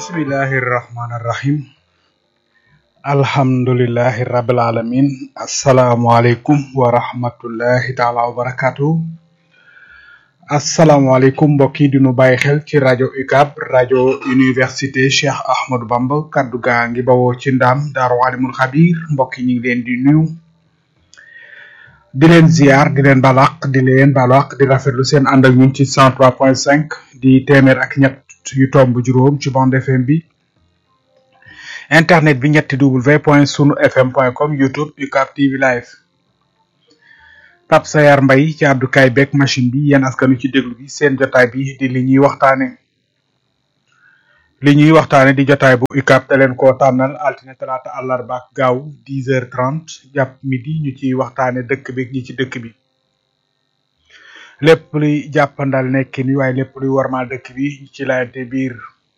Bismillahirrahmanirrahim. Alhamdulillahi rabbil alamin. Assalamualaikum warahmatullahi taala wabarakatuh. Assalamualaikum mbokk yi di nu bàyyi xel ci rajo UCAB rajo université Cheikh Ahmadou Bamba kaddu gaa ngi bawoo ci ndam Daaru Alimul Xabir mbokk yi ñu ngi leen di nuyu di leen ziar di leen balaq di leen balaq di rafetlu seen ànd ak ñun ci 103.5 di téeméer ak ñett yu tomb juróom ci bande FM bi internet bi ñetti www.sunufm.com YouTube UCAB TV live Pape Sayar Mbaye ci àddukaay beeg machine bi yéen askanu ci déglu bi seen jotaay bi di li ñuy waxtaane di jotaay bu UCAB da leen koo tànnal altine talaata àllarba ak gaaw 10h30 jàpp midi ñu ciy waxtaane dëkk bi ñi ci dëkk bi lépp luy jàppandal nekki ni waaye lépp luy warmal dëkk bi ñu ci layante biir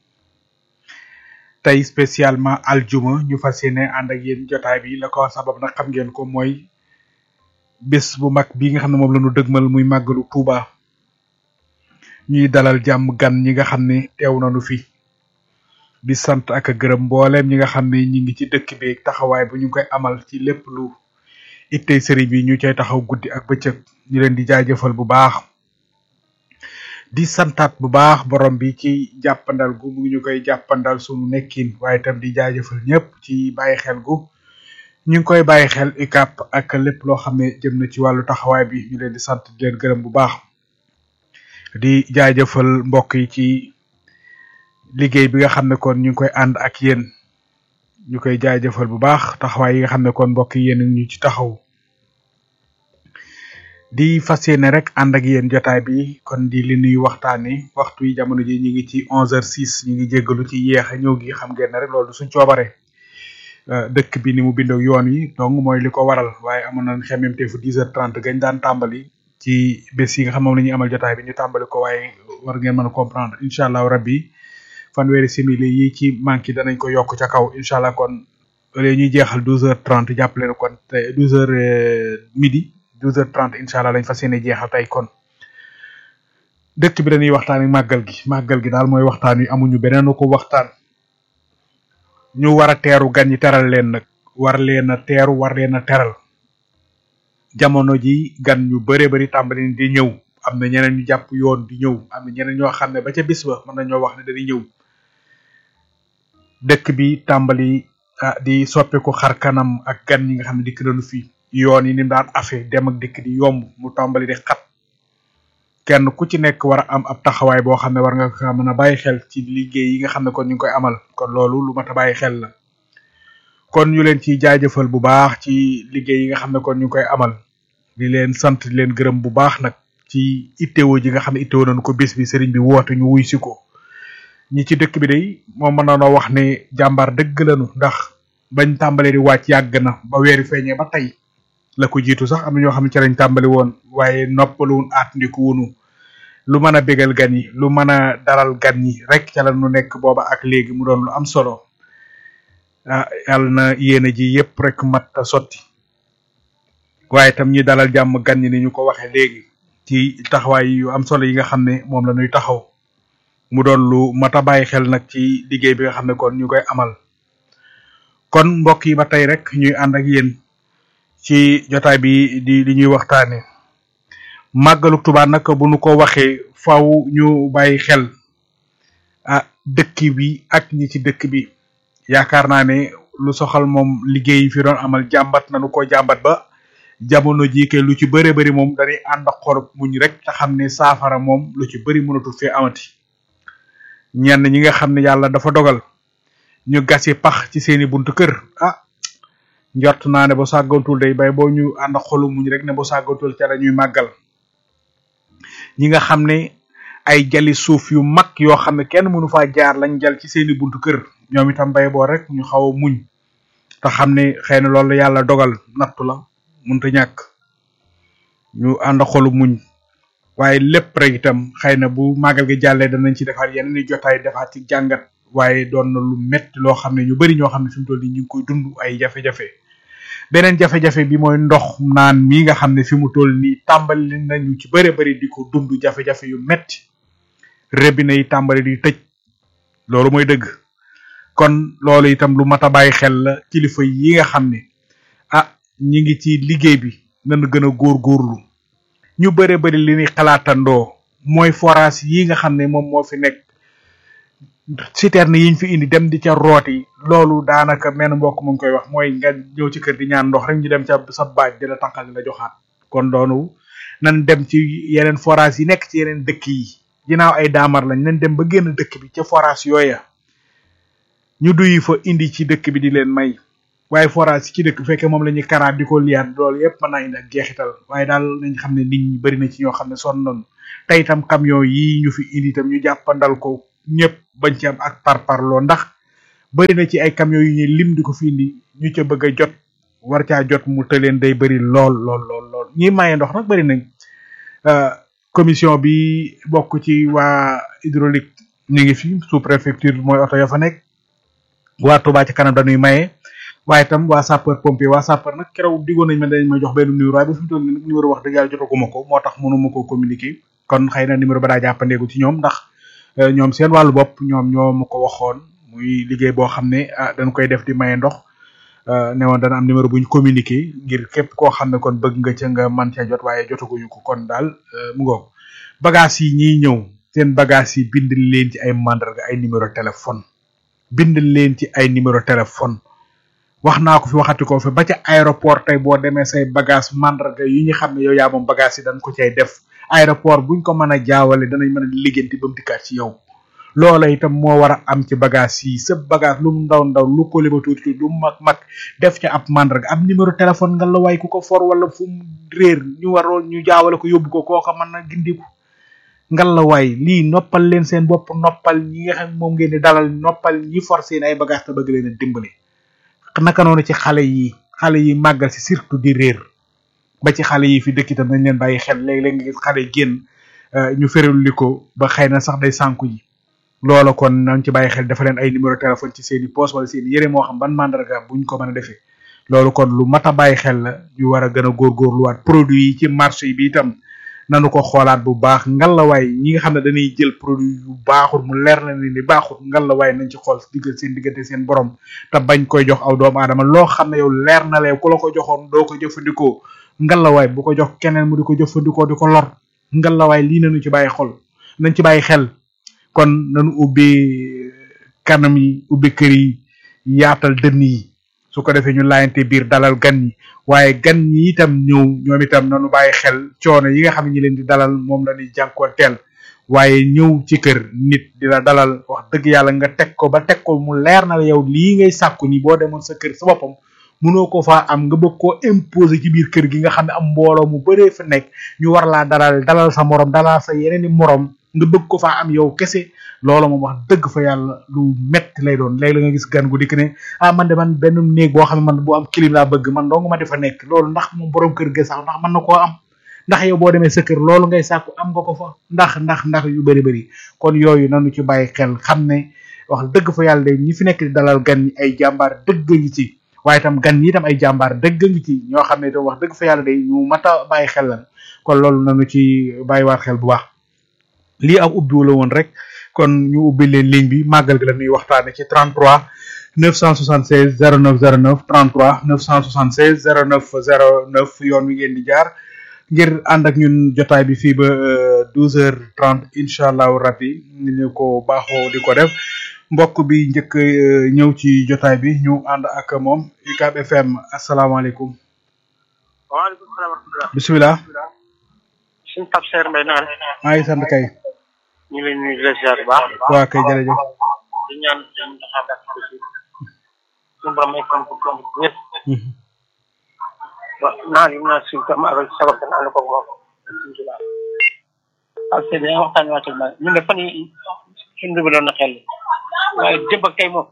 tey spécialement aljuma ñu fas yéene ànd ak yéen jotaay bi la ko sabab nag xam ngeen ko mooy bés bu mag bi nga xam ne moom la ñu dëgmal muy màggalu Tuuba ñuy dalal jàmm gan ñi nga xam ne teew nañu fi di sant ak gërëm mbooleem ñi nga xam ne ñi ngi ci dëkk bi taxawaay bu ñu koy amal ci lépp lu ittey sëriñ bi ñu cay taxaw guddi ak bëccëg ñu leen di jaajëfal bu baax di santaat bu baax borom bi ci jàppandal gu mu ngi ñu koy jàppandal suñu nekkin waaye itam di jaajëfal ñëpp ci bàyyi xel gu ñu ngi koy bàyyi xel UCAB ak lépp loo xam ne jëm na ci wàllu taxawaay bi ñu leen di sant di leen gërëm bu baax di jaajëfal mbokk yi ci liggéey bi nga xam ne kon ñu ngi koy ànd ak yéen ñu koy jaajëfal bu baax taxawaay yi nga xam ne kon mbokk yi yéen ñu ci taxaw di fas yéene rek ànd ak yéen jotaay bi kon di li nuy waxtaane waxtu yi jamono ji ñu ngi ci 11h06 ñu ngi jéggalu ci yeex a ñëw gi xam ngeen ne rek loolu suñ coobare dëkk bi ni mu bindoo yoon yi donc mooy li ko waral waaye amoon nañ xemmemte fu 10h30 gañ daan tàmbali ci bés yi nga xam moom la ñuy amal jotaay bi ñu tàmbali ko waaye war ngeen mën a comprendre incha allah rabbi fanweeri simili yi ci manqué danañ ko yokk ca kaw incha allah kon léegi ñuy jeexal 12h30 jàppale na kon te 12h midi 12h30 incha allah lañ fas yéene jeexal tey kon dëkk bi dañuy waxtaan ak màggal gi daal mooy waxtaan wi amuñu beneen ko waxtaan ñu war a teeru gan ñi teral leen nag war leen a teeru war leen a teral jamono ji gan ñu bëree bëri tàmbali di ñëw am na ñeneen ñu jàpp yoon di ñëw am na ñeneen ñoo xam ne ba ca bis ba mën nañoo wax ne dañuy ñëw dëkk bi tàmbali di soppeeku xar kanam ak gan ñi nga xam ne dikk nañu fii yoon yi ni mu daan afee dem ak dikk di yomb mu tàmbali di xat kenn ku ci nekk war a am ab taxawaay boo xam ne war nga ko mën a bàyyi xel ci liggéey yi nga xam ne kon ñu ngi koy amal kon loolu lu mat a bàyyi xel la kon ñu leen ciy jaajëfal bu baax ci liggéey yi nga xam ne kon ñu ngi koy amal di leen sant di leen gërëm bu baax nag ci itteewoo ji nga xam ne itteewoo nañu ko bés bi sëriñ bi woote ñu wuy si ko ñi ci dëkk bi day moom mën nañoo wax ne jàmbaar dëgg lañu ndax bañ tàmbalee di wàcc yàgg na ba weeri feeñee ba tey la ko jiitu sax am na ñoo xam ne ci lañ tàmbali woon waaye noppaluwun aatndiku wunu lu mën a bégal gan yi lu mën a daral gan yi rek ca la nu nekk booba ak léegi mu doon lu am solo yàlla na yéene ji yépp rek mat a sotti waaye itam ñi dalal jàmm gan ñi ni ñu ko waxee léegi ci taxawaay yu am solo yi nga xam ne moom la ñuy taxaw mu doon lu mat a bàyyi xel nag ci liggéey bi nga xam ne kon ñu koy amal kon mbokk yi ba tey rek ñuy ànd ak yéen ci jotaay bi di li ñuy waxtaane màggalu Tuubaa nag bu nu ko waxee faw ñu bàyyi xel dëkk bi ak ñi ci dëkk bi yaakaar naa ne lu soxal moom liggéey fi doon amal jàmbat nañu ko jàmbat ba jamono jii kay lu ci bëree bëri moom dañuy ànd ak xorob muñ rek te xam ne saafara moom lu ci bëri mënatul fee amati ñenn ñi nga xam ne yàlla dafa dogal ñu gasi pax ci seeni buntu kër njort naa ne bu sàggantul day bay boo ñu ànd ak xolu muñ rek ne bu sàggantul ca la ñuy màggal ñi nga xam ne ay jali suuf yu mag yoo xam ne kenn mënu faa jaar lañ jal ci seeni buntu kër ñoom itam bay boo rek ñu xaw a muñ te xam ne xëy na loolu yàlla dogal nattu la mënta ñàkk ñu ànd xolu muñ waaye lépp rek itam xëy na bu màggal gi jàllee danañ ci defaat yeneen i jotaay defaat ci jàngat waaye doon na lu metti loo xam ne ñu bari ñoo xam ne fi mu toll nii ñu ngi koy dund ay jafe-jafe beneen jafe-jafe bi mooy ndox naan mi nga xam ne fi mu toll nii tàmbali nañu ci bëri di ko dund jafe-jafe yu metti robinet yi tàmbali di tëj loolu mooy dëgg kon loolu itam lu mat a bàyyi xel la kilifa yi nga xam ne ñi ngi ci liggéey bi nañu gën a góorgóorlu ñu bëre bëri li ñuy xalaatandoo mooy forage yi nga xam ne moom moo fi nekk citerne yiñ fi indi dem di ca rooti loolu daanaka menn mbokk mu ngi koy wax mooy nga ñëw ci kër di ñaan ndox rek ñu dem ca sa baaj di la tànqal di la joxaat kon doonu nan dem ci yeneen forage yi nekk ci yeneen dëkk yi ginnaaw ay daamar lañ nañ dem ba génn dëkk bi ca forage yooya ñu duyi fa indi ci dëkk bi di leen may waaye forage ci dëkk bu fekkee moom la ñuy karaat di ko liyaat loolu yëpp mën naa indi ak jeexital waaye daal nañ xam ne nit ñi bëri na ci ñoo xam ne sonn nañu tey itam camion yi ñu fi indi itam ñu jàppandal ko ñëpp bañ ci am ak parparloo ndax bëri na ci ay camion yu ñuy lim di ko fi indi ñu ca bëgg a jot war caa jot mu tëleen day bëri lool ñi maye ndox nag bëri nañ commission bi bokk ci waa hydraulique ñu ngi fi sous préfecture mooy oto ya fa nekk waa Touba ci kanam dañuy maye waaye itam waa sapeur pompier waa sapeur nag keroog diggoon nañ ma dañ ma jox benn numéro waaye ba fi mu toll nii nag numéro wax dëgg yàlla jotaguma ko moo tax mënuma koo communiquer kon xëy na numéro ba daa jàppandeegu ci ñoom ndax ñoom seen wàllu bopp ñoom ñoo ma ko waxoon muy liggéey boo xam ne dañ koy def di maye ndox ne woon dana am numéro buñ communiquer ngir képp koo xam ne kon bëgg nga ca nga man cee jot waaye jotaguñu ko kon daal mu ngoog bagage yi ñiy ñëw seen bagage yi bind leen ci ay mandarga ay numéro téléphone bind leen ci ay numéro téléphone wax naa ko fi waxati ko fi ba ca aéroport tey boo demee say bagage mandarga yi ñu xam ne yow yaa moom bagage yi dañ ko cay def aéroport buñ ko mën a jaawale danañ mën a liggéenti ba mu dikkaat ci yow loola itam moo war a am ci bagage yi sa bagage lu mu ndaw lu ko liba tuuti lu mag def ca ab mandarga ab numéro téléphone nga la waay ku ko for wala fu mu réer ñu waroon ñu jaawale ko yóbbu ko kooka mën na gindiku ngal la waay lii noppal leen seen bopp noppal ñi nga xam moom ngeen di dalal noppal ñi for seen ay bagage te bëgg leen a dimbali naka noonu ci xale yi màggal si surtout di réer ba ci xale yi fi dëkk itam nañ leen bàyyi xel léeg-léeg nga gis xale yi génn ñu férélu li ko ba xëy na sax day sànku ji loola kon nañ ci bàyyi xel dafa leen ay numéro téléphone ci seen i poste wala seen i yére moo xam ban mandarga buñ ko mën a defee loolu kon lu mat a bàyyi xel la ñu war a gën a góorgóorluwaat produit yi ci marché bi itam nanu ko xoolaat bu baax ngalawaay ñi nga xam ne dañuy jël produit yu baaxul mu leer na ni baaxul ngalawaay nañ ci xool diggante seen borom te bañ koy jox aw doomu aadama loo xam ne yow leer na leen ku la ko joxoon doo ko jëfandikoo ngalawaay bu ko jox keneen mu di ko jëfandikoo di ko lor ngalawaay lii nañu ci bàyyi xol nañ ci bàyyi xel kon nañu ubbi kanam yi ubbi kër yi yaatal dënn yi su ko defee ñu laayante biir dalal gan ñi waaye gan ñi itam ñëw ñoom itam nañu bàyyi xel coono yi nga xam ne ñi leen di dalal moom la ñuy jànkoonteel waaye ñëw ci kër nit di la dalal wax dëgg yàlla nga teg ko mu leer na la yow lii ngay sàkku ni boo demoon sa kër sa boppam mënoo ko faa am nga bëgg koo imposer ci biir kër gi nga xam ne am mbooloo mu bëree fa nekk ñu war laa dalal sa morom dalal sa yeneen i morom nga bëgg ko faa am yow kese loolu moom wax dëgg fa yàlla lu metti lay doon léegi la nga gis gan gu dikk ne man de man benn néeg boo xam ne man bu am clim laa bëgg man dong ma di fa nekk loolu ndax moom borom kër ga sax ndax mën na koo am ndax yow boo demee sa kër loolu ngay sàkku am nga ko fa ndax yu bëri kon yooyu nanu ci bàyyi xel xam ne wax dëgg fa yàlla de ñi fi nekk di dalal gan ñi ay jàmbaar dëgg ngi ci waaye itam gan ñi itam ay jàmbaar dëgg ngi ci ñoo xam ne itam wax dëgg fa yàlla de ñu mat a bàyyi xel lan kon loolu nanu ci bàyyiwaat xel bu baax lii am ubbiwu la woon rek kon ñu ubbi leen ligne bi màggal gi la ñuy waxtaane ci 33 976 0909 33 976 0909 yoon wi ngeen di jaar ngir ànd ak ñun jotaay bi fii ba 12h30 incha allahu rabbi ñu ko baaxoo di ko def mbokk bi njëkk ñëw ci jotaay bi ñu ànd ak moom UCAB FM asalaamaaleykum. waaleykum salaam wa rahmatulah. bisimilah. suñu Pape Seer Mbaye naan. maa ngi sant kay. ñu ngi leen di nuyu ziar bu baax. waaw kay jërëjëf. di ñaan suñu taxawaay ak suñu borom ay koom ñëpp. waaw naa lim naa suñu kam ak sabab te naa ko moom suñu tubaab. Pape Seer yaa waxtaan waatul ma ñun de fan yi suñu dugaloon na xel waaye démb ak tey moom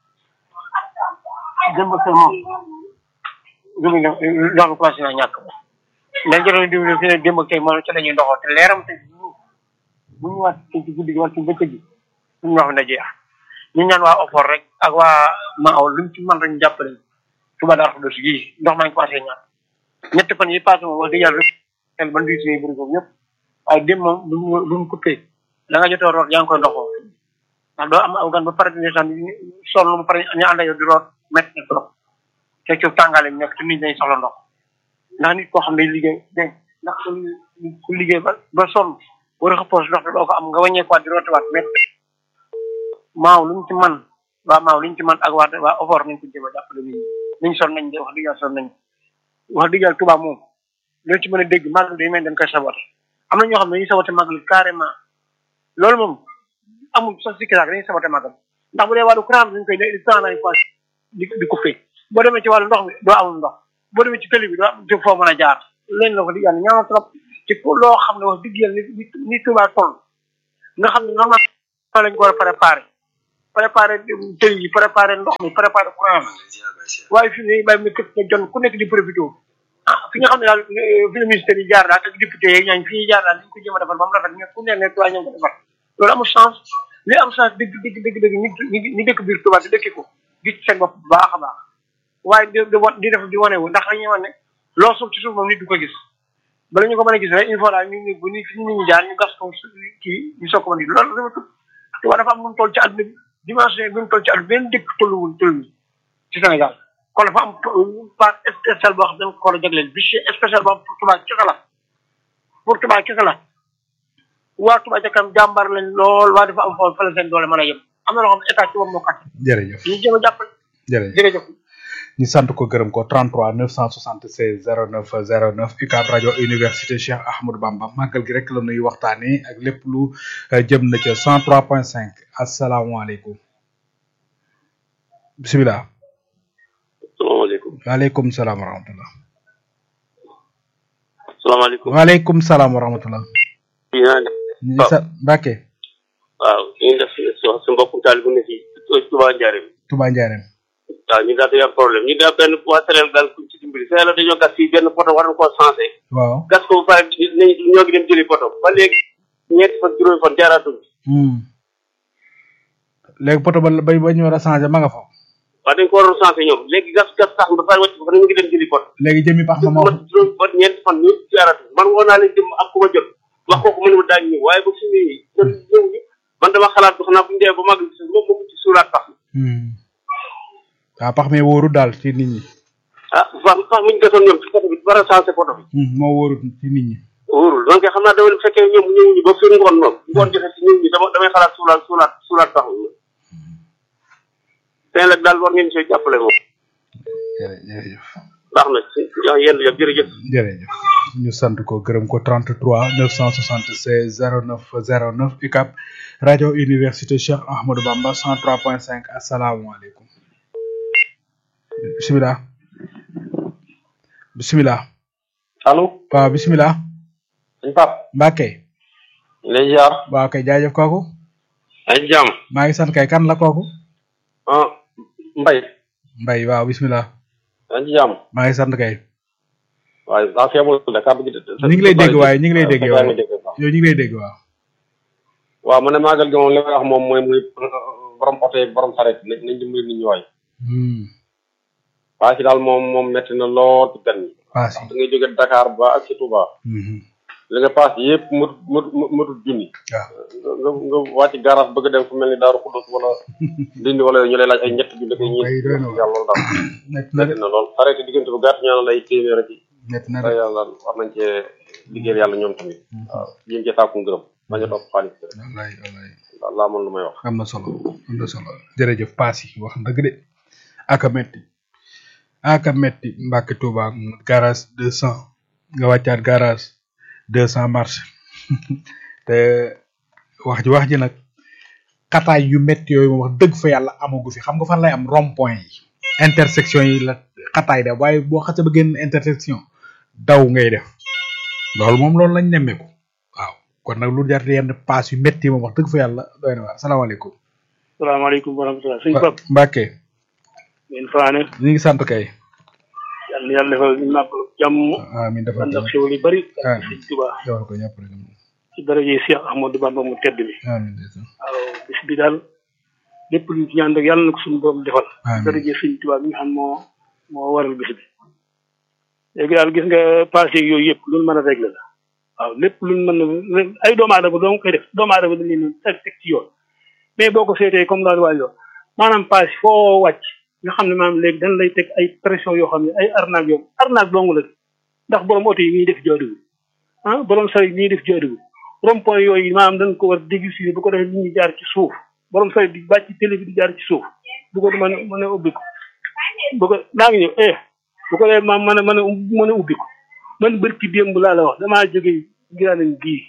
loolu commencé naa ñàkk mais jërëjëf diwlin fi ne démb ak tey moom ci la ñuy ndoxoo te leeram te bu ñu waat ci guddi gi wala ci bëccëg gi suñu wax na jeex ñu ñaan waa OFOR rek ak waa Maaw luñ ci mën rek ñu jàppale suba daal xudus gii ndox maa ngi commencé ñàkk ñetti fan yi passé moom wax dëgg yàlla rek xel ban di suñuy bëri foofu ñëpp waaye démb moom duñ coupé la nga jotoo root yaa ngi koy ndoxoo ndax doo am aw gan ba pare ndeysaan sonn ba pare ñu ànd ak yow di root métti na trop te ci tàngaale bi nekk te nit ñi soxla ndox ndax nit koo xam ne liggéey dégg ndax ku liggéey ba sonn war a xëppoos ndox te doo ko am nga wàññeekuwaat di rootiwaat métti maaw luñ ci man maaw luñ ci man ak waa OFOR nañ ko jéem a jàppale nit ñi niñ sonn nañ de wax dëgg yàlla sonn nañ wax dëgg yàlla Touba moom loolu ci mën a dégg màggal day mel dañ koy saboté am na ñoo xam ne dañuy saboté màggal carrément loolu moom amul sax sikki saak dañuy saboté màggal ndax bu dee wàllu courant bi dañ koy temps nañ fois di coupé boo demee ci wàllu ndox mi doo amul ndox boo demee ci tëli bi doo am foo mën a jaar leen la ko dëgg yàlla ñaaw trop ci loo xam ne wax dëgg yàlla ni Touba toll nga xam ne normal lañ ko war a préparé tëli yi préparé ndox mi préparé courant bi waaye fi ne bàyyi mu këpp nga jon ku nekk di profité fi nga xam ne daal fi la ministère yi jaar daal ak député yi ñaañ fi ñuy jaar daal dañ ko jéem a defar ba mu rafet ku nekk ne Touba ñoo ko defar loolu amul chance li am chance dëgg ñi dëkk biir Touba di dëkki ko gis seen bopp bu baax a baax waaye di def di wane wu ndax dañuy wane ne loo suuf ci suuf moom nit du ko gis bala ñu ko mën a gis rek il faut daal ñu bu ni fi nit ñi jaar ñu gas ko kii ñu soog ko mën a loolu dafa tut Touba dafa am nu mu toll ci àdduna bi dimension bi mu toll ci àdduna benn dëkk tolluwul ci Sénégal kon dafa am part spécial boo xam ne dañ ko war a jagleel budget spécial boo xam pour Touba kese la pour Touba kese la waa Touba ca kanam jàmbaar lañ lool waa dafa am foofu fa la seen doole mën a yem am na loo xam ne état ci moom moo kat jërëjëf ñu jéem a jàppale jërëjëf ñu sant ko gërëm ko 33 976 09 09 UCAB rajo université Cheikh Ahmadou Bamba màggal gi rek la nuy waxtaanee ak lépp lu jëm na ca 103.5 asalaamaaleykum bisimilah. salaamaaleykum. waaleykum salaam wa rahmatulah. salaamaaleykum. waaleykum salaam wa rahmatulah. ñu sa Mbacke. waaw ñu ngi def sa mbokku taalibu ne fii Touba Ndiarème. Touba Ndiarème. waaw ñu daal di am problème ñu daal benn waa Sénégal daal ku ci dimbali Sénégal dañoo gas fii benn poto war na koo changé. waaw gas ko ba pare ñoo ngi dem jëli poto ba léegi ñeenti fan juróomi fan jaaraatuñ. léegi poto ba ñu war a changé ma nga fa. waaw dañ ko waroon changé ñoom léegi gas sax ba pare wàcc ba pare ñu ngi dem jëli poto. léegi jëmi pax ma moo man juróomi fan ñeenti fan ñu jaaraatuñ man woo naa leen jëm ak ku ma jot wax kooku mu ne ma daañu ñëw waaye ba fi nii ñëw ñu man dama xalaat ba xanaa bu ñu demee ba mag moom moo ko ci suuraat pax. waaw pax mi wóoru daal ci nit ñi. ah pax mi ñu gasoon ñoom ci poto bi war a changé poto bi. moo wóorut ci nit ñi. wóorul donc xam naa dama fekkee ñoom ñëwuñu ba fi ngoon noonu ngoon joxe si ñëw ñi damay xalaat suulaat pax mi. tey nag daal war ngeen see jàppale moom. jërëjëf. baax na si yéen jërëjëf. jërëjëf ñu sant ko gërëm ko 33 976 09 09 UCAB rajo université Cheikh Ahmadou Bamba 103.5 asalaamaaleykum. bisimilah. bisimilah. allo. waaw bisimilah. sëñ Pape. Mbacke. lay ziar. waaw kay jaajëf kooku. ay jàmm. maa ngi sant kay kan la kooku. Mbaye waaw bisimilah. yaa ngi ci jàmm. maa ngi sant kay. waaye daa feebul de kàddu gi. ñu ngi lay dégg waaye ñu ngi lay dégg yow ñu ngi lay dégg waaw. waaw man de màggal gi moom li may wax moom mooy borom oto yi borom sareet nañ dimbali nit ñi waay. paas yi daal moom metti na lool ci gan yi. paas yi da ngay jóge Dakar ba ak ci Touba. li nga paas yëpp mutut junni. waaw nga wàcc garage bëgg dem fu mel ni Daaru Xudus wala Ndindi wala ñu lay laaj ay ñett junni koy ñi yàlla loolu daal metti na lool sareet yi diggante bu gàtt ñaanal ay téeméer ak yàlla war nañ cee liggéeyal yàlla ñoom tamit waaw yéen cee sàkku ngërëm bañ a topp xaalis wallaay wallaay laa mën lu may wax am na solo jërëjëf paas yi wax dëgg de aka metti Mbacke Touba garage 200 nga wàccaat garage 200 marché te wax ji nag xataay yu metti yooyu moom wax dëgg fa yàlla amagu fi xam nga fan lay am rond point yi intersection yi la xataay da waaye boo xasee ba génn intersection daw ngay def loolu lañ nemmeeku waaw kon nag lu jar yenn paas yu metti moom wax dëgg fa yàlla doy na waar salaamaaleykum. salaamaaleykum wa rahmatulah sëñ Pape. Mbacke. ngeen faane. ñu ngi sant kay. yàlla defal ñu màgg jàmm. amiin defal ànd ak xéwal yu bëri. amiin sëñ Tuubaa. defal ko ñëpp rek. ci daraje Cheikh Ahmadou Bamba mu tedd bi. amiin. waaw bis bi daal lépp luñ ci ñaan rek yàlla na ko suñu borom defal. amiin daraje sëñ Tuubaa bi nga xam moo waral bis bi. léegi daal gis nga passé yooyu yëpp lu mën a réglé la. waaw lépp luñ mën a ay doomu aadama doo koy def doomu aadama dañ leen teg ci yoon mais boo ko seetee comme daal waay yoon maanaam paas foo wàcc nga xam ne maanaam léegi dañ lay teg ay pression yoo xam ne ay arnaque dong la ndax borom oto yi ñuy def jaaduwul borom saret yi ñuy def jaaduwul rond-point yooyu maanaam dañ ko war déguster bu ko defee nit ñi jaar ci suuf borom saret di bàcc télé bi di jaar ci suuf bu ko mën a ubbi ko bu ko daa ngi ñëw bu ko defee maam mën a ubbi ko man bërki démb laa la wax damaa jóge Ngiraaneen gii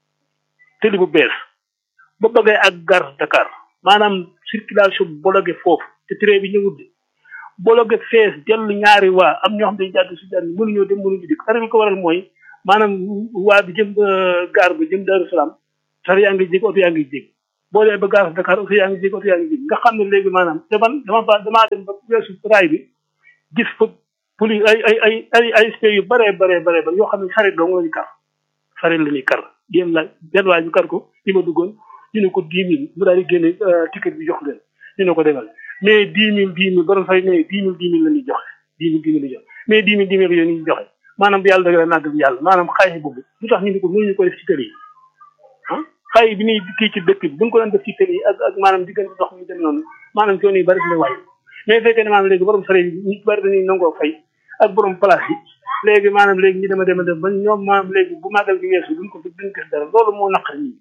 télé bu bees ba bëggee ak gare Dakar maanaam circulation bloqué foofu te train bi ñëwul de bloqué fees dellu ñaari waa am ñoo xam ne jàdd si jàdd mënuñoo dem mënuñu dikk dara bi ko waral mooy maanaam waa bi jëm gaar ba jëm Daaru Salaam sar yaa ngi jég oto yaa ngi jég boo dee ba gare Dakar oto yaa ngi jég oto yaa ngi jég nga xam ne léegi maanaam te man damaa dem ba weesu raay bi gis fa poli ay sp yu bare yoo xam ne saret dong la ñu kar saret la ñuy kar yéen la benn waay ñu kar ko li ma duggoon ñu ne ko 10 000 mu daal di génne ticket bi jox leen ñu ne ko demal mais 10 000 borom fay ne 10 000 la ñuy joxe 10 000 la ñuy joxe mais 10 000 yooyu ñuy joxe maanaam bu yàlla dëgg nag bi yàlla maanaam xaalis boobu lu tax ñu ne ko mënuñu ko def ci télé yi xaalis bi ñuy kii ci dëkk bi buñ ko doon def ci télé yi ak maanaam diggante dox ñu dem noonu maanaam coono yu bari la wàññi mais fekkee ne maanaam léegi borom sare yi ñu bari dañuy nangoo fay ak borom place yi léegi maanaam léegi ñu dema dem ba ñoom maanaam léegi bu màggal gi weesu duñ ko gis dara loolu moo naqar ñi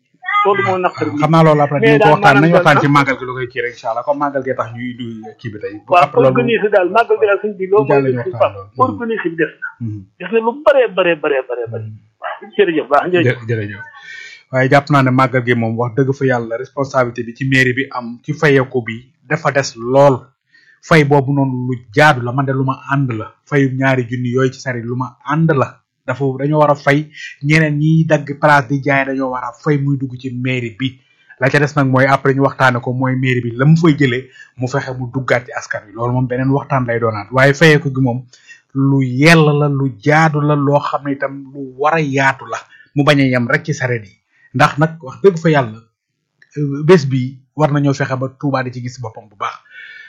xam naa loolu après nañu ko waxtaan nañu waxtaan ci màggal gi lu koy kii rek incha allah comme màggal gi tax ñuy du kii bi tey waaw organiser daal màggal gi daal suñ bi loolu mooy suñu pap organiser bi des na lu bare waaw jërëjëf baax jërëjëf waaye jàpp naa ne màggal gi moom wax dëgg fa yàlla responsabilité bi ci mairie bi am ci fayeeku bi dafa des lool fay boobu noonu lu jaadu la man de lu ma ànd la fayu ñaari junni yooyu ci sari lu ma ànd la dafa dañoo war a fay ñeneen ñiy dagg place di jaay dañoo war a fay muy dugg ci mairie bi la ca des nag mooy après ñu waxtaane ko mooy mairie bi la mu fay jëlee mu fexe mu duggaat ci askan wi loolu moom beneen waxtaan lay doonaat waaye fayeeku gi moom lu yell la lu jaadu la loo xam ne itam lu war a yaatu la mu bañ a yem rek ci sareet yi ndax nag wax dëgg fa yàlla bés bi war nañoo fexe ba Touba di ci gis boppam bu baax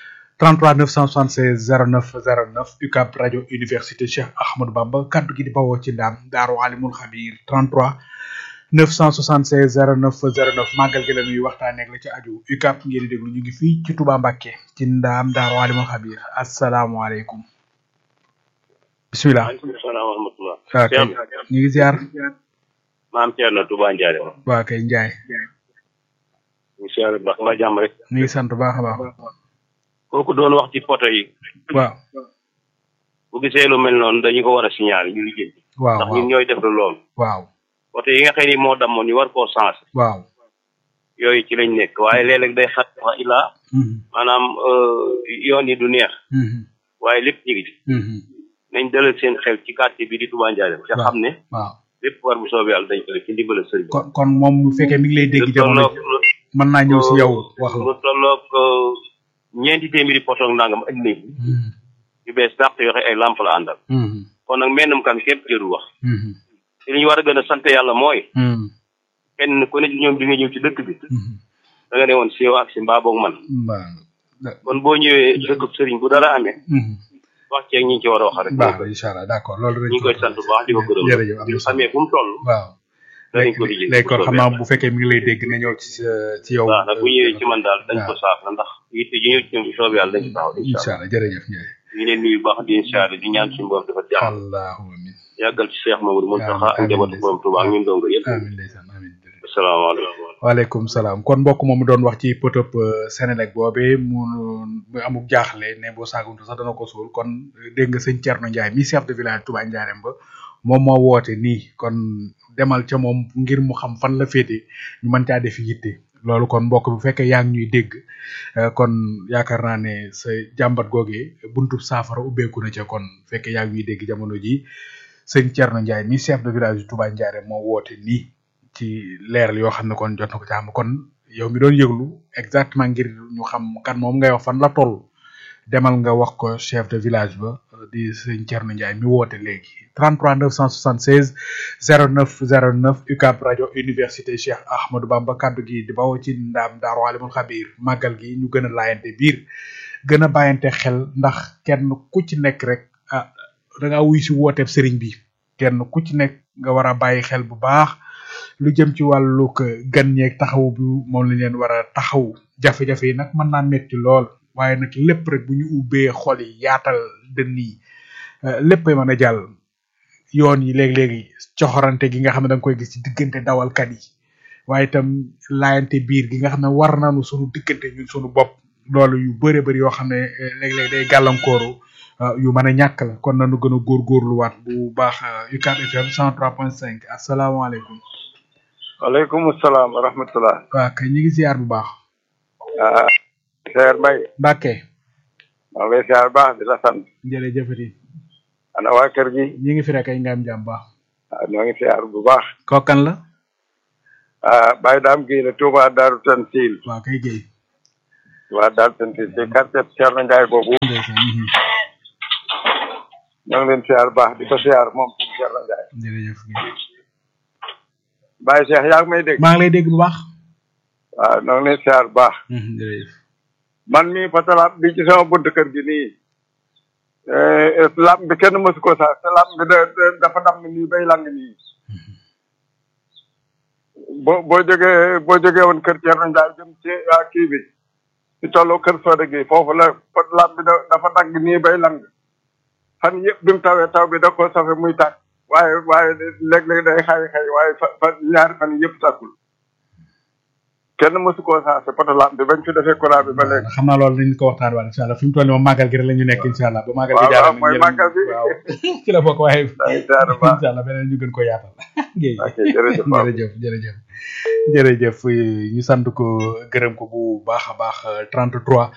33 976 09 09 UCAB rajo université Cheikh Ahmadou Bamba kaddu gi di bawoo ci ndaam Daaru Alimul Xabiir 33 976 09 09 màggal gi la ñuy waxtaanee ak la ci aju UCAB ngeen di déglu ñu ngi fii ci Touba Mbacké ci ndaam Daaru Alimul Xabiir asalaamaaleykum bisimilah. waaleykum salaam wa rahmatulah. waaw kay ñu ngi ziar. maam Thierno Touba Ndiaye. waaw kay Ndiaye. ñu ziar bu baax ma jàmm rek. ñu ngi sant baax a baax. kooku doon wax ci poto yi. waaw. bu gisee lu mel noonu dañu ko war a signaler ñu liggéey. waaw ndax ñun ñooy def lu loolu. waaw. poto yi nga xëy ni moo damoon ñu war koo sens. waaw. yooyu ci lañ nekk waaye léeg-léeg day xat wa ilaa. maanaam yoon yi du neex. waaye lépp ñu ngi ci. nañ dalal seen xel ci quartier bi di Touba Ndiaye. nga xam ne. waaw lépp war bu soobee yàlla dañ ko def ci ndimbal sëriñ. kon moom bu fekkee mi ngi lay dégg jamono mën naa ñëw si yow wax la. lu tolloog ñeenti téeméeri poto ak nangam ak néeg yu bees dàq yoo xam ay lamp la àndal. kon nag mennum kan képp jëru wax. te li ñu war a gën a sant yàlla mooy. kenn ku ne ci ñoom di nga ñëw ci dëkk bi. da nga ne woon si yow ak si mbaa boog man. kon boo ñëwee dëkkub sëriñ bu dara amee. wax ceeg ñi ci war a wax rek. baax na incha allah d'accord loolu rek. ñu ngi koy sant bu baax di ko gërëm. jërëjëf am na solo amee fu mu toll. waaw léegi kon xam naa bu fekkee mi ngi lay dégg na ñëw ci yow. waaw nag bu ñëwee ci man daal dañ ko saafara ndax yitte ji ñëw ci ñoom soobee yàlla dañ ci taxaw. incha allah jërëjëf Ndiaye. ñu leen nuyu baax di incha allah di ñaan suñu borom dafa jàmm. allahumma amiin. yàggal ci Cheikh Mamadou Mountakha ak njabootu borom Touba ak ñun dongo yëpp. amiin ndeysaan amiin. asalaamaaleykum. waaleykum salaam kon mbokk moomu doon wax ci potop Sénélec boobee mu amuk jaaxle ne boo saaguntu sax dana ko suul kon dégg nga sëñ Thierno Ndiaye mi chef de village Touba Ndiarème ba moom moo woote nii kon demal ca moom ngir mu xam fan la féete ñu mën caa def yitte loolu kon mbokk bu fekkee yaa ngi ñuy dégg kon yaakaar naa ne sa jàmbat googee buntu saafara ubbeeku na ca kon fekkee yaa ngi ñuy dégg jamono ji sëñ Thierno Ndiaye mi chef de village Touba Ndiarème moo woote nii ci leeral yoo xam ne kon jot na ko ci am kon yow mi doon yëglu exactement ngir ñu xam kan moom ngay wax fan la toll demal nga wax ko chef de village ba di sëñ Thierno Ndiaye mi woote léegi 33 976 09 09 UCAB rajo université Cheikh Ahmadou Bamba kaddu gi di bawoo ci ndaam Daaru Alimul Xabiir màggal gi ñu gën a laayante biir gën a bàyyante xel ndax kenn ku ci nekk rek ah da ngaa wuy si wooteeb sëriñ bi kenn ku ci nekk nga war a bàyyi xel bu baax lu jëm ci wàllu gan ñeeg taxaw bi moom lañ leen war a taxaw jafe-jafe yi nag mën naa metti lool waaye nag lépp rek bu ñu ubbee xol yi yaatal dënn yi lépp mën a jàll yoon yi léegi-léegi coxorante gi nga xam ne da nga koy gis ci diggante dawalkat yi waaye itam laayante biir gi nga xam ne war nañu sunu diggante ñun sunu bopp loolu yu bëre bëri yoo xam ne léeg-léeg day gàllankooru yu mën a ñàkk la kon nañu gën a góorgóorluwaat bu baax UCAB FM 103.5 asalaamaaleykum. waaleykum salaam wa rahmatulah. waaw kay ñu ngi ziar bu baax. Seer Mbaye. Mbacke. maa ngi lay ziar baax di la sant. jërëjëfati. ana waa kër gi. ñu ngi fi rek ay nga am jàmm baax. waaw ñoo ngi ziar bu baax. kookan la. Baye Dame Guèye la Touba Darou Tansil. waaw kay Guèye. Touba Darou Tansil ci quartier Thierno Ndiaye boobu. ñoo ngi leen ziar baax di ko ziar moom ci Thierno Ndiaye. jërëjëf Guèye. Baye Cheikh yaa ngi may dégg. maa ngi lay dégg bu baax. waaw ñoo ngi leen ziar baax. jërëjëf. man mii patalaat bi ci sama buntu kër gi nii. lamp bi kenn mësu ko sax te lamp bi dafa damm nii bay lang nii. boo jógee woon kër Thierno Ndiaye jëm ci kii bi ci tolloo kër Soda Gueye foofu la lamp bi dafa dagg nii bay lang fan yëpp bi mu tawee taw bi da ko safe muy tàkk waaye léeg-léeg day xay waaye fa ñaari fan yëpp tàkkul kenn mësu koo saase poto lamp bi bañ fi defee courant bi ba léegi. xam naa loolu dañu ko waxtaan waat incha allah fi mu toll nii moom màggal gi rek la ñu nekk incha allah ba màggal gi jaar mooy màggal bi waaw ci la bokk waaye incha allah beneen ñu gën ko yaatal jërëjëf ñu sant ko gërëm ko bu baax a baax 33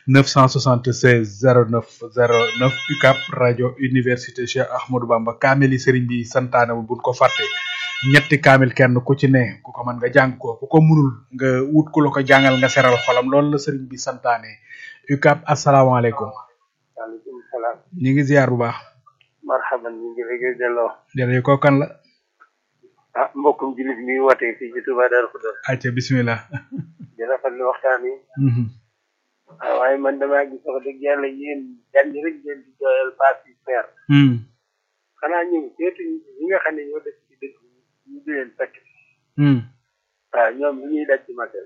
976 09 09 UCAB rajo université Cheikh Ahmadou Bamba kaamel yi sëriñ bi santaane bu buñ ko fàtte ñetti kaamil kenn ku ci ne ku ko mën nga jàng ko ku ko mënul nga wut ku la ko jàngal nga seral xolam loolu la sëriñ bi santaane UCAB asalaamaaleykum. waaleykum salaam. ñu ngi ziar bu baax. marhaban ñu ngi lay delloo. jërëjëf kooku kan la. mbokkum jullit mi woote fii ci Touba Darou Khoudoss. ayca bisimilah. di rafetlu waxtaan yi. waaye man damaa gis wax dëgg yàlla yéen gan ñi rek ngeen di jooyal paas yu seer. xanaa ñëw seetu ñi nga xam ne ñoo dëkk ci dëkk ñu di leen fekk. waaw ñoom li ñuy daj ci magal.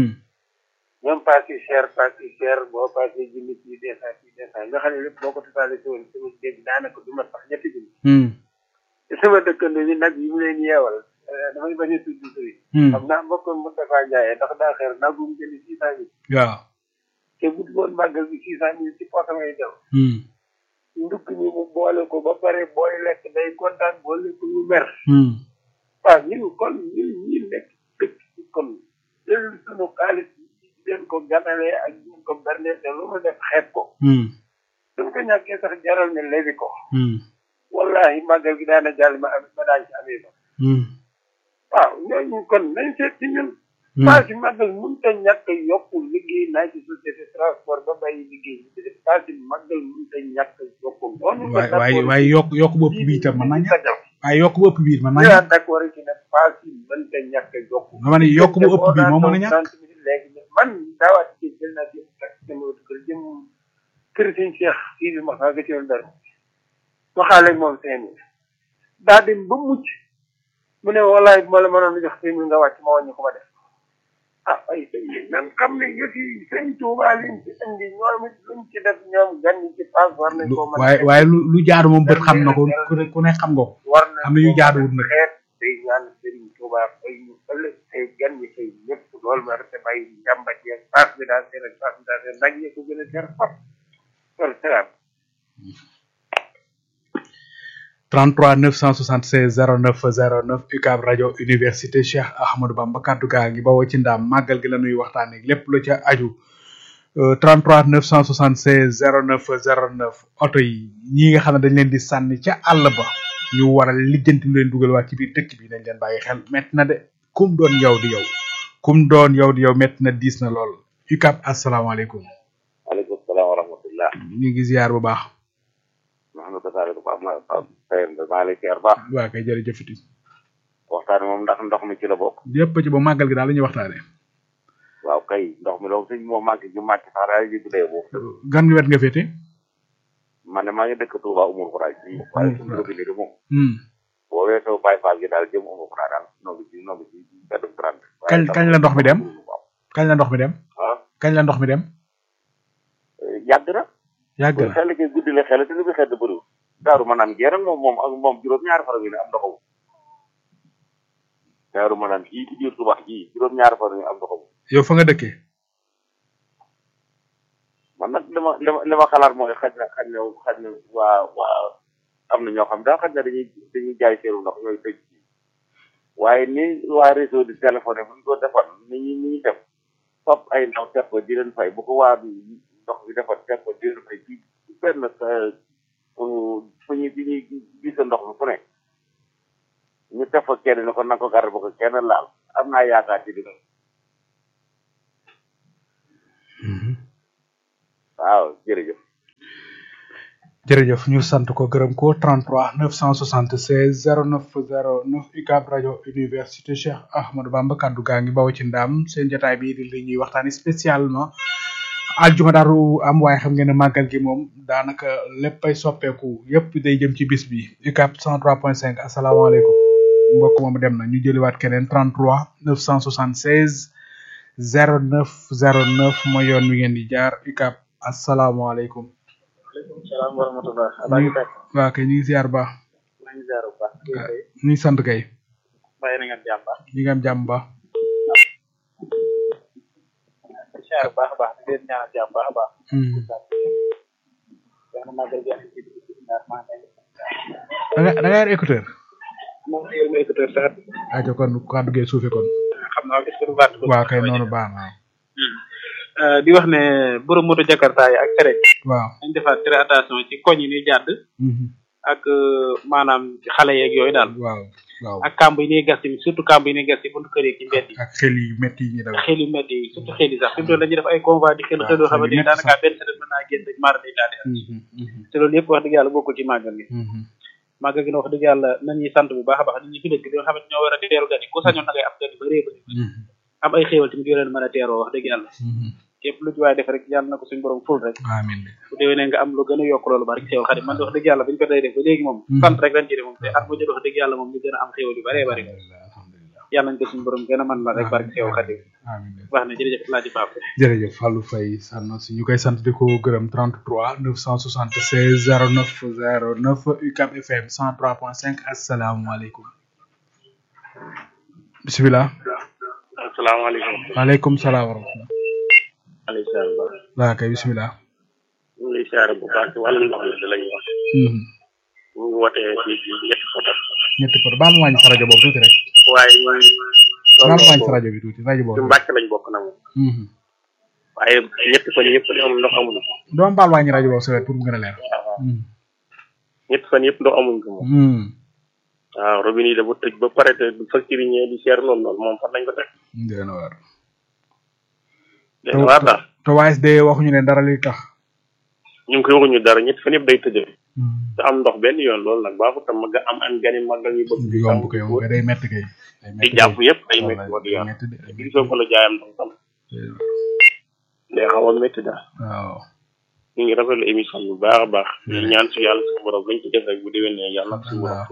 ñoom paas yu seer boo paasee junni ci 200 nga xam ne lépp boo ko totalee si woon sama dégg daanaka du mat sax ñetti junni. te sama dëkkandoo yi nag yi mu leen yeewal damay bañ a tudd sëriñ. xam naa mbokkoon mu dafa njaayee ndax daa xeer nag bu mu jënd 600 000. waaw. te bu dul màggal bi 600 000 ci poche ngay dem. ndukk ñi mu boole ko ba pare booy lekk day kontaan boo lekk mu mer. waaw ñun kon ñi nekk dëkk ci kon jël sunu xaalis leen ko ganalee ak ñu ko bernde te lu mu def xeeb ko. suñ ko ñàkkee sax jaral ne lebi ko. wallahi màggal gi daana jàll ma daañ ci amee ba. waaw ñooñu kon nañ seet ci ñun. paas yi màggal mënut a ñàkk yokku liggéey naa ci société transport ba bàyyi liggéey bi paas yi màggal mënut a ñàkk yokku. waaye yokk bu ëpp bi itam mën naa ñàkk. waaye yokk bu ëpp bi mën naa ñàkk. d'accord ci ne paas yi mënut a ñàkk yokku. dama ne yokk bu ëpp bi moo mën a ñàkk. léegi man daawaat ci jël naa jëm sama kër jëm kër sëñ Cheikh fii bi ma xaa nga ci dara waxaale moom 5000 daa dem ba mucc mu ne walaay bu ma la mënoon jox 5000 nga wàcc ma wàññi ko ma def ay sëñ bi nan xam ne yëf yi sëñ Tuubaa liñ ci indi ñoom it luñ ci def ñoom gan ñi ci paas war nañ koo mën waaye lu jaadu moom bët xam na ko ku ne xam nga ko war na am na yu jaaduwul nag xeet day ñaan sëriñ Tuubaa fay ñu ëllëg tey gan ñi tey ñëpp loolu ma rete bàyyi njàmbat yeeg paas bi daal seen ak paas bi daal seen nag ñee ko gën a jar fop loolu salaam 33 976 09 09 UCAB rajo université Cheikh Ahmadou Bamba kaddu gaa ngi bawoo ci ndaam màggal gi la nuy waxtaanee lépp lu ca aju 33 976 09 09 oto yi ñi nga xam ne dañ leen di sànni ca àll ba ñu war a lijjanti lu leen dugal waat ci biir dëkk bi nañ leen bàyyi xel métti na de kum doon yow di yow kum doon yow di yow métti na diis na lool UCAB asalaamaaleykum. waaleykum salaam wa rahmatullah. ñu ngi ziar bu baax. maa lay ziar baax. waaw kay jërëjëf it. waxtaan moom ndax ndox mi ci la bokk. yëpp ci ba màggal gi daal la ñuy waxtaanee. waaw kay ndox mi loolu suñ moo màgg ju màcc sax daal di jëlee boobu. gan nga wet nga féete. man de maa ngi dëkk Touba Oumour Khouraj bi. waaye suñu robinet bi moom. boo weesoo Baye Fall gi daal jëm Oumour Khouraj daal noo ngi ci benn 30. kañ la ndox mi dem. kañ la ndox mi dem kañ la ndox mi dem yàgg na yàgg na xel ke guddi la xel te li bi xedd bëriwul daaru maanaam gee rek moom ak moom juróom-ñaari fan yi ne am ndoxawu daaru maanaam kii ci biir Tuubaa ji juróom-ñaari fan yi am ndoxawu yow fa nga dëkkee man nag li ma xalaat mooy xaj na waa am na ñoo xam daal xaj na dañuy jaay seeru ndox ñooy tëj waaye ni waa réseau di téléphoné bu ñu ko defal ni ñuy def fop ay ndaw teg ko di leen fay bu ko waa ndox bi defal teg ko di leen fay ci benn fu ñuy gis ndox mi fu ne ñu teg fa kenn ne ko na ko garab ko kenn laal am naa yaakaar ci dina waaw jërëjëf jërëjëf ñu sant ko gërëm ko 33 976 0909 UCAB rajo université Cheikh Ahmadou Bamba kaddu gaa ngi baw ci ndam seen jotaay bi di li ñuy waxtaani spécialement aljuma daaru am waaye xam ngeen ne màggal gi moom daanaka léppay soppeeku yépp day jëm ci bis bi UCAB 103.5 asalaamaaleykum mbokk moom dem na ñu jëliwaat keneen 33 976 0909 mooy yoon wi ngeen di jaar UCAB asalaamaaleykum waaleykum salaam wa rahmatulah. waaw kay ñu ngi ziar baax. maa ngi ziar bu baax. ñu ngi sant kay. bàyyi na ngeen jàmm baax. ñu ngi am jàmm baax. ziar bu baax a baax di leen ñaanal jàmm baax a baax. da nga yor écouteur. moom la yor ma écouteur sax. ayca kon kàddu gi suufe kon. xam naa est-ce que du baax. waaw kay noonu baax na. di wax ne borom moto Jakarta yi ak tere. waaw dañ defaat très attention ci koñ yi ñuy jàdd. ak maanaam xale yeeg yooyu daal. waaw waaw ak kàmb yi ñuy gas tamit surtout kàmb yi ñuy gas ci buntu kër yi ci mbedd yi. ak xel yu métti yi ñuy daw. xel yu métti yi surtout xel yi sax fi mu toll dañuy def ay convoi di xel xel yoo xamante ni daanaka benn semaine mën naa génn rek mara day daal di te loolu yëpp wax dëgg yàlla bokkul ci màggal gi. màggal gi na wax dëgg yàlla nañuy sant bu baax a baax nit ñi fi dëkk yoo xamante ñoo war a teeru gan yi ku sañoon na ngay am gan yu bëree bëri am ay xéewal tamit yoo leen mën a teeroo wax dëgg yàlla képp lu ci waay def rek yàlla na ko suñu borom ful rek amiin bu déwénee nga am lu gën a yokk loolu ba rek xéewal xarit man wax dëgg yàlla buñu ko day def ba léegi moom sant rek lañ ci def moom te at bu jot wax dëgg yàlla moom ñu gën a am xéewal yu bëree bëri yàlla nañ ko suñu borom gën a mën la rek barke xéewal xarit wax na jërëjëf laa ji baax jërëjëf Fallou Faye sànn si ñu koy sant di ko gërëm 33 976 0909 UCAB FM 103.5 asalaamaaleykum bisimilah asalaamaaleykum waaleykum salaam wa rahmatulah waaw kay bisimilah ñu ngi siyaare bu baax ci wàllu ndox mi da lañuy wax ñu ngi wootee ci ñetti poto baal ma wàññi sa rajo boobu tuuti rek waaye baal ma wàññi sa rajo bi tuuti rajo boobu ci Mbàcc lañ bokk nag moom waaye ñetti fan yëpp di am ndox amul doom baal wàññi rajo boobu sa wet pour mu gën a leer ñetti fan yëpp ndox amuñ ko moom waaw robinet yi dafa tëj ba pare te facture yi ñee di seer lool moom fan lañ ko teg dina war dina war daal te waaye de waxuñu ne dara li tax ñu ngi koy waxuñu dara ñetti fan yëpp day tëjee te am ndox benn yoon loolu nag baaxut tam nga am an gani magal yu bëgg yomb ko yomb day metti kay di jàpp yëpp day metti wax di yoon gisoo ko la jaayam ndox tam day xaw a metti daal waaw ñu ngi rafetlu émission bu baax a baax ñu ñaan su yàlla su borom lañ ci def rek bu déwénee yàlla ak suñu borom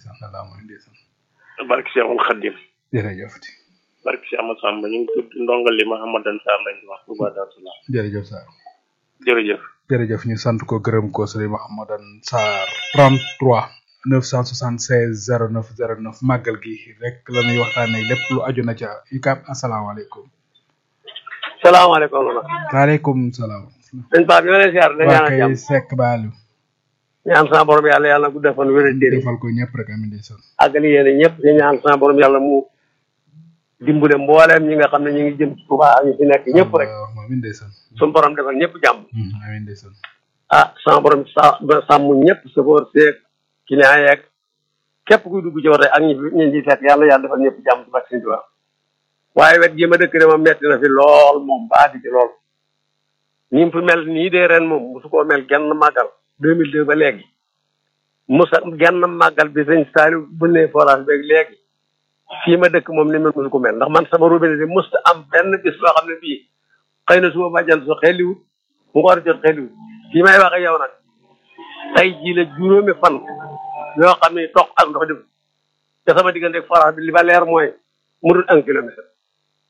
barke Cheikhul Khadim jërëjëf barke Cheikh Amadou Samba ñu ngi tudd ndongal li Mouhamadan Sarr lañ ci wax bu baax daal salaam jërëjëf Sarr jërëjëf jërëjëf ñu sant ko gërëm ko Serigne Mouhamadan Sarr 33 976 0909 màggal gi rek la ñuy waxtaanee lépp lu aju na ca UCAB asalaamaaleykum salaamaaleykum waaleykum salaam sëñ Pape ñoo lay ziar la ñaanal jàmm Seck Baalu ñaan sa borom yàlla yàlla na guddal fan wéral téere defal ko ñëpp rek amin ndeysaan àggali yéene ñëpp ñu ñaan sa borom yàlla mu dimbale mbooleem ñi nga xam ne ñu ngi jëm ci Touba ak ñu fi nekk ñëpp rek amin ndeysaan suñu borom defal ñëpp jàmm amin ndeysaan sa borom sàmm ñëpp chauffeur seeg client yeeg képp kuy dugg ci wote ak ñi ci fekk yàlla defal ñëpp jàmm ci bak sëñ Touba waaye wet gi ma dëkk de ma metti na fi lool moom baa di ci lool ni mu fi mel nii de ren moom mosu koo mel genn màggal 2002 ba léegi mosa genn màggal bi sëñ Saliou bu ne forage beeg léegi fii ma dëkk moom ni mel mosu ko mel ndax man sama robinet bi mosta am benn bis boo xam ne bii xëy na suba bàjjal so xeliwut mu ko war a jot xeliwut fii may wax ak yow nag tey jii la juróomi fan yoo xam ne toq ak ndox def te sama diggante forage bi li ba leer mooy mu dul 1 kilomètre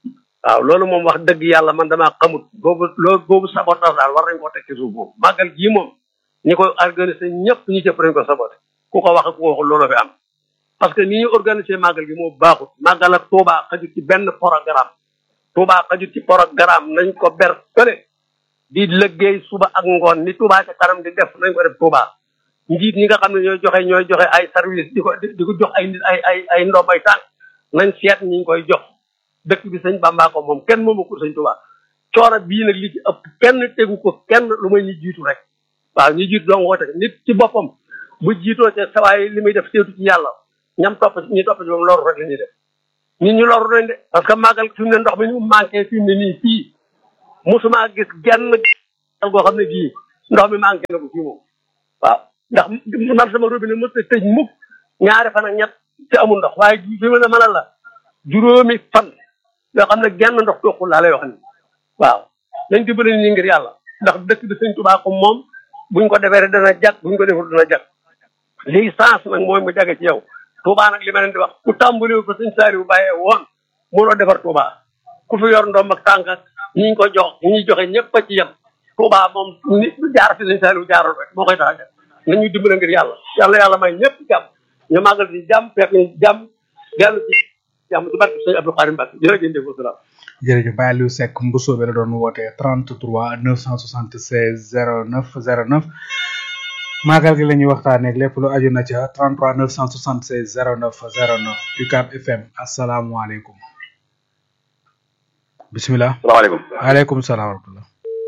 waaw loolu moom wax dëgg yàlla man damaa xamut boobu sabotage daal war nañ koo teg ci suuf boobu màggal gii moom ñi koy organiser ñëpp ñi cëpp nañ ko saboté ku ko wax ak ku ko waxul loolu fi am parce que ni ñu organiser màggal gi moo baaxut màggal ak Touba xajut ci benn programme Touba xajut ci programme nañ ko ber fële di liggéey suba ak ngoon ni Touba ca kanam di def nañ ko def Touba njiit ñi nga xam ne ñooy joxe ay service di ko jox ay nit ay ndombay tànk nañ seet ñi ñu koy jox dëkk bi sëñ Bamba ko moom kenn moomu ko sëñ Touba coono bii nag li ci ëpp kenn tegu ko kenn lu may ñu jiitu rek waaw ñu jiitu doo nga woote nit ci boppam bu jiitoo ca sawaay li muy def seetu ci yàlla ñam topp ñi topp ci moom loru rek la ñuy def nit ñi loru nañ de parce que màggal fi mu ne ndox mi ñu manqué fi mu ne nii fii mosuma gis genn goo xam ne gii ndox mi manqué na ko fii moom waaw ndax man sama robinet mos a tëj mukk ñaari fan ak ñett te amul ndox waaye fi mu ne mënal la juróomi fan yoo xam ne genn ndox toqul laa lay wax ni waaw nañ dimbali ni ngir yàlla ndax dëkk bi sëñ Tuubaa ko moom buñ ko defee rek dana jag buñ ko deful dana jag lii sens nag mooy mu jage ci yow Tuubaa nag li ma leen di wax ku tàmbaliwu ko sëñ Saaliw bàyyee woon mënoo defar Tuubaa ku fi yor ndoom ak tànk ñi ñu ko jox ñi ñuy joxe ñëpp a ci yem Tuubaa moom nit jaar fi sëñ Saaliw jaaroon rek moo koy tax a def nañu dimbali ngir yàlla may ñëpp jàmm ñu màggal ci jàmm fekk ñu jàmm dellu ci jàmm ci barke sëñ Abdou Karim Mbacke jërëjëf wasalaam jërëjëf Baye Aliou Seck Mbusoobe la doon wootee 33 976 09 09 màggal gi la ñuy waxtaanee lépp lu aju na ca 33 976 09 09 UCAB FM asalaamaaleykum bisimilah. salaamaaleykum. waaleykum salaam wa rahmatulah.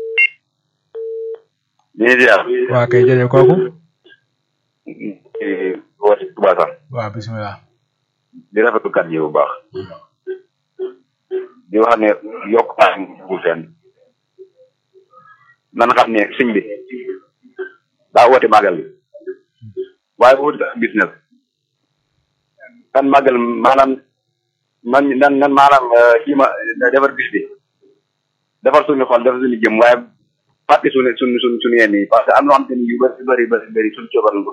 ñu ngi ziar. waa kay jërëjëf kooku. woote Touba Sam. waaw bisimilah. di rafetlu kàddu yi bu baax. di wax ne yokk paas bu fenn. nan xam ne sëñ bi daa woote màggal bi waaye woote business kan màggal maanaam nan maanaam kii ma defar bis bi defar suñu xol defar suñu jëm waaye fàtte suñu yenn yi parce que am na xam te ni yu bëri suñu coobar ko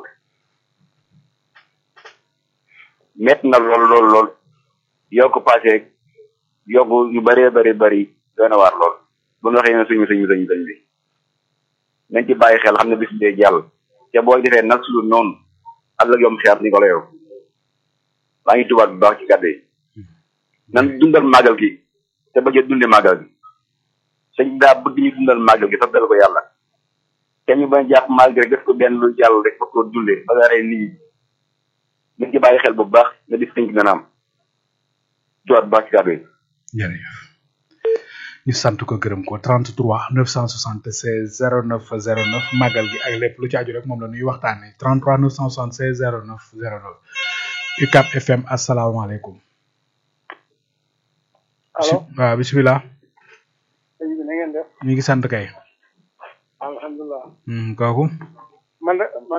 métti na lool yokk passé yokk yu bëri doy na waar lool bu ñu waxee ne suñu bi nañ ci bàyyi xel xam ne bis bi day jàll te booy defee nag su noonu ak la yom xeer ni ko la yow maa ngi tubaab bu baax ci kàddu yi nan dundal màggal gi te bañ a dunde màggal gi sëñ daa bëgg ñu dundal màggal gi sax dal ko yàlla te ñu bañ jàpp màggal gi rek def ko benn lu jàll rek ba ko dundee ba nga rey nit ñi nañ ci bàyyi xel bu baax ne bis tënk dana am tubaab bu baax ci kàddu yi jërëjëf ñu sant ko gërëm ko 33 976 09 09 màggal gi ak lépp lu ci aju rek moom la ñuy waxtaanee 33 976 09 09 UCAB FM asalaamaaleykum. allo waaw bisimilah. sëñ bi na ngeen def. ñu ngi sant kay. alhamdulilah. kooku. man.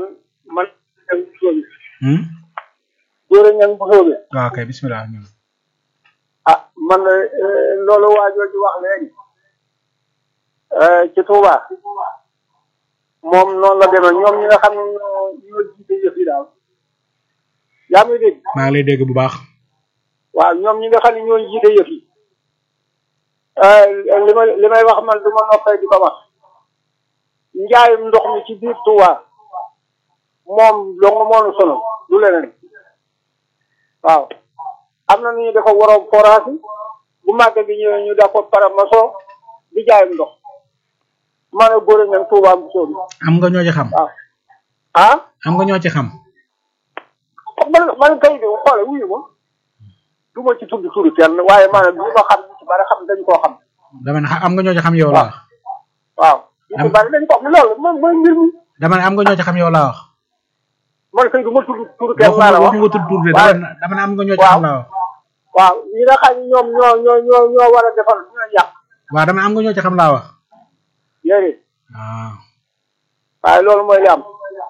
góor a ñang bu xew bi. waaw kay bisimilah. ah man loolu waajoo ji wax léegi ci Touba moom noonu la demee ñoom ñi nga xam ne ñoo jiite yëf yi daal yaa ngi dégg. maa ngi lay dégg bu baax. waaw ñoom ñi nga xam ne ñoo jiite yëf yi li may wax man du ma noppee di ko wax njaayum ndox mi ci biir Touba moom dong moo nu sonal du leneen waaw. am na nu ñu dafa waroon forage bu màgg gi ñëwee ñu def ko paramaçon di jaayam ndox ma ne góor ñan Touba bu soobi am nga ñoo ci xam. waaw ah am nga ñoo ci xam. man kay de xoole wuyu ma du ma ci tudd turu kenn waaye maanaam li ma xam ñu ci bari xam dañu koo xam. dama ne am nga ñoo ci xam yow laa wax. waaw ñu ci bari dañu ko xam loolu moom mooy mbir mi. dama ne am nga ñoo ci xam yow laa wax. man kay du ma tudd turu kenn laa la wax nga tudd tur de dama ne am nga ñoo ci xam laa wax. waaw ñi nga xam ne ñoom ñoo war a defal ñoo yàq. waaw dama ne am nga ñoo ci xam laa wax. yéen waaw. waaye loolu mooy li am.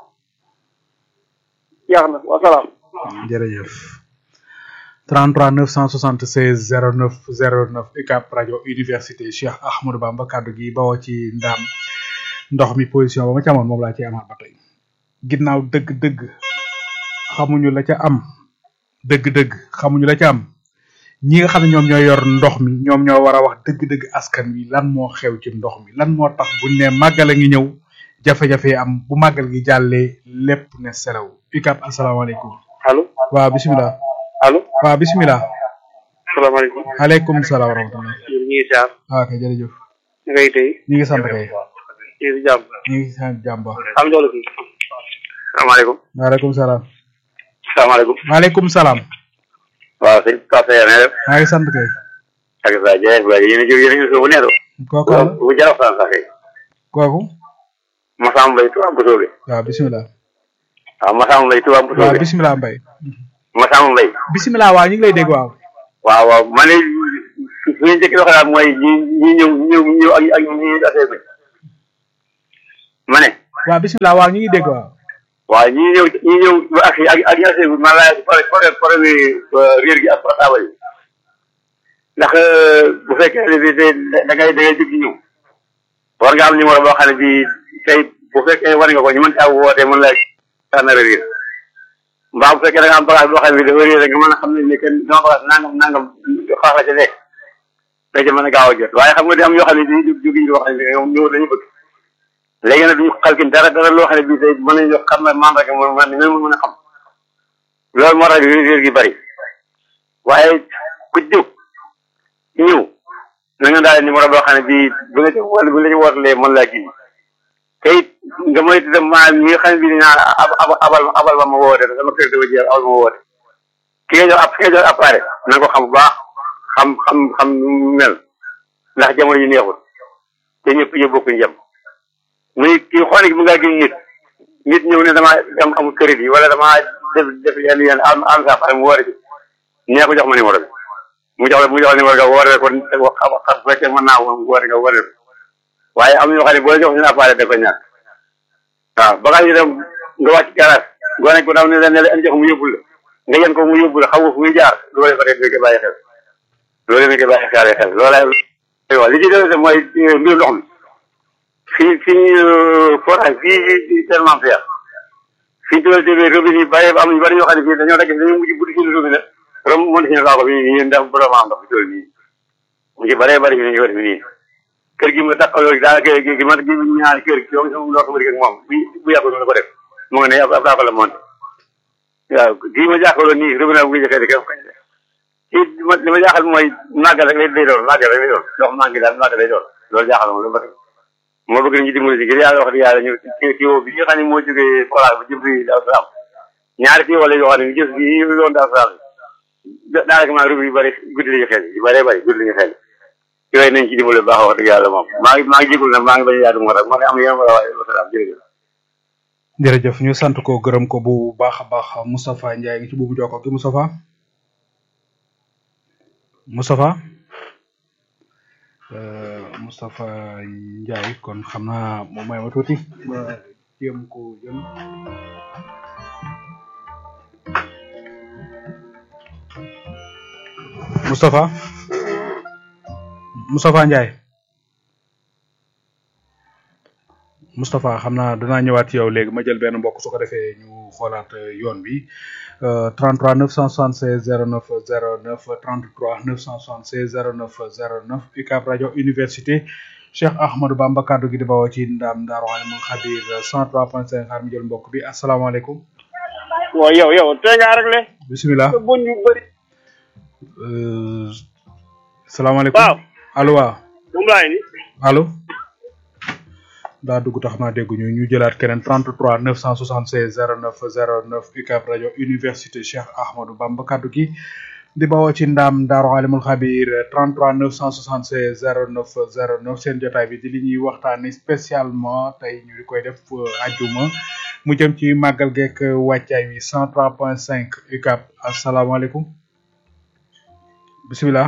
jeex na wasalaam. jërëjëf. 33 976 09 09 UCAB rajo université Cheikh Ahmadou Bamba kaddu gi bawoo ci ndaam ndox mi position ba ma ci amoon moom laa ci amaat ba tey. ginnaaw dëgg-dëgg xamuñu la ca am dëgg-dëgg xamuñu la ca am ñi nga xam ne ñoom ñoo yor ndox mi ñoom ñoo war a wax dëgg-dëgg askan wi lan moo xew ci ndox mi lan moo tax buñ ne màggal a ngi ñëw jafe-jafe am bu màggal gi jàllee lépp ne selaw UCAB asalaamaaleykum. allo waaw bisimilah. allo waaw bisimilah. salaamaaleykum. aleykum salaam wa rahmatulah. ñu ngi ziar. waaw kay jërëjëf. ngay tey. ñu ngi sant kay. ñu ngi jàmm. ñu ngi sant jàmm baax. am doole fii. salaamaaleykum. waaleykum salaam. salaamaaleykum. maaleykum salaam. waaw sëñ Papa Seye na def. maa ngi sant kay. ak sa jërëjëf Baye yéen a jóg yéen a jóg bu neex. kooku la bu jar a faral sax kay. kooku. Massamba Mbaye Touba Mbousobé. waaw bisimilah. waaw Massamba Mbaye Touba Mbousobé. waaw bisimilah Mbaye. Massamba Mbaye. bisimilah waaw ñu ngi lay dégg waaw. waaw waaw man de fi ñu njëkk a waxee mooy ñi ñëw ak ñi affaire bi. ma ne. waaw bisimilah waaw ñu ngi dégg waaw. waaw ñi ñëw ba ak ñi affaire bi man laa problème réer gi ak portable yi. ndax bu fekkee ne da ngay jóg di ñëw. war nga am numéro boo xam ne bii tey bu fekkee war nga ko ñu mën caa wootee mën laa tànn réer. mbaa bu fekkee da nga am bagage boo xam ne dafa réer rek nga mën a xam ne ni kenn dama bagage nangam xaax la ca nekk da ca mën a gaaw a jot waaye xam nga di am yoo xam ne dañuy jóg yi yoo xam ne ñoom ñëw dañu bëgg léegi nag duñu xalkin dara loo xam ne bii tey mën nañu xam ne man rek mën a xam loolu moo tax réer gi bari waaye ku jóg ñëw na nga daal numéro boo xam ne bii bu la ci wootalee mën laa gis te it nga moytu dem maanaam ñi nga xam ne bii dinaa abal ma woote sama kër dafa jeex abal ma woote ki nga jox appareil na ko xam bu baax xam mel ndax jamono yi neexul te ñëpp bokkuñ jëm muy kii xool gi mu ngaa gis nit ñëw ne damaa amul crédit yi wala damaa def yenn am sa pare mu woote ci nee ko jox ma numéro bi mu jox la numéro nga woote ko xam fekkee mën naa woote nga woote waaye am na ñoo xam ne boo jox seen appareil da ko ñàkk waaw bagage yi dem nga wàcc garage gone ko daw ne la indi jox mu yóbbul la nga yen ko mu yóbbul la xaw fu muy jaar loolu fa koy bàyyi xel loolu wax li ci des mooy mbiru ndox mi fii forage fii tellement fier fii tuwal tv robinet yi bàyyi am ñu bari ñoo xam ne fii dañoo mujj buddi seen robinet rom mën si ne saako bi ñu ndax borom am ndox fi tool nii mu ci bëree bëri fi ñu def nii kër gi ma taxawoo daanaka gi man gi ñaari kër gi yow sama loo xamante ne moom bu yàggul noonu ko def mu ngi ne ab saako la monté waaw gii ma jàkkaarloo nii robinet bu jëkkee di kenn koy def li ma jaaxal mooy màggal rek lay doon ndox manqué daal màggal lay doon loolu jaaxal ma lu bëri moo bëgg nañu dimbali si ngir yàlla wax dëgg yàlla ñu tiwo bi nga xam ne moo jógee forage ba jëm si Daaru Salaam ñaari tiwo la yoo xam ne jëf bi doon Daaru Salaam daanaka maa rubi yu bëri guddi lañu xel yu bëree bëri guddi lañu xel yooyu nañ ci dimbali bu baax wax dëgg yàlla moom maa ngi jégul nag maa ngi bañ a yaatu moo tax maa ngi am yéen wala waaye wasalaam jërëjëf ñu sant ko gërëm ko bu baax a baax Moustapha Ndiaye ngi ci buubu jokko gi Moustapha Ndiaye kon xam naa moom may ma tuuti ma jéem ko jëm Moustapha Ndiaye Moustapha xam naa danaa ñëwaat ci yow léegi ma jël benn mbokk su ko defee ñu xoolaat yoon bi 33 976 09 09 33 976 09 09 UCAB rajo université Cheikh Ahmadou Bamba kaddu gi di bawoo ci ndam Daaru Alimul Xabir 103.5 xaar mi jël mbokk bi asalaamaaleykum. waaw yow tey ngaa réglé. bisimilah bu ñu bëri. salaamaaleykum. waaw allo waaw. moom laay ni. allo. daa dugg tax naa dégguñu ñu jëlaat keneen 33 976 09 09 UCAB rajo université Cheikh Ahmadou Bamba kaddu gi di bawoo ci ndam Daaru Alimul Xabir 33 976 09 09 seen jotaay bi di li ñuy waxtaane spécialement tey ñu di koy def ajjuma mu jëm ci màggal geek wàccaay wi 103.5 UCAB asalaamaaleykum bisimilah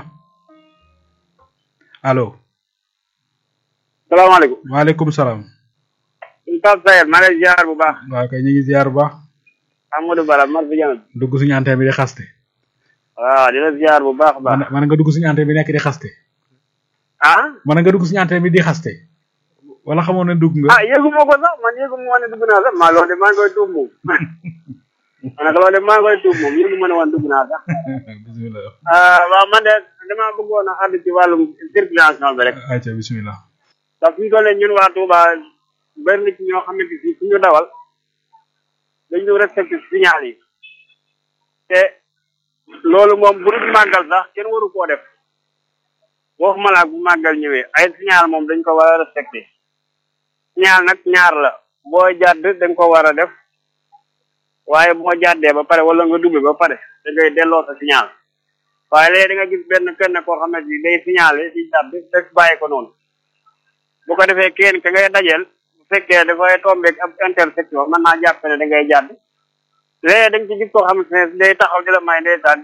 allo. salaamaaleykum. waaleykum salaam. Pape Seye maa ngi lay ziar bu baax. waaw kay ñu ngi ziar bu baax. Amadou Bala mar fi jant. dugg suñu antenne bi di xaste. waaw di la ziar bu baax a baax. man nga dugg suñu antenne bi nekk di xaste. man nga dugg suñu antenne bi di xaste. wala xamoon na dugg nga. yëgu ma ko sax man yëgu ma ne dugg naa sax maa loolu de maa ngi koy tuub moom. man nag loolu de maa ngi koy tuub moom yëngu ma ne woon dugg naa sax. bisimilah. waaw man de damaa bëggoon a àddu ci wàllum circulation bi rek. ayca bisimilah. ndax fi ñu toll nii ñun waa Touba bëri na ci ñoo xamante ni suñu dawal dañu respecté signal yi te loolu moom bu dul màggal sax kenn waru koo def waxuma la bu màggal ñëwee ay signal moom dañ ko war a respecté signal nag ñaar la boo jàdd dañ ko war a def waaye boo jàddee ba pare wala nga dubbe ba pare da ngay delloo sa signal waaye léegi da nga gis kenn koo xamante ni day signalé di jàdd rek bàyyi ko noonu bu ko defee kenn ka ngay dajeel bu fekkee dafay tombeeg ab intersection mën naa jàpp ne da ngay jàdd léegi dañ ci gis koo xamante ne day taxaw di la may ndeysaan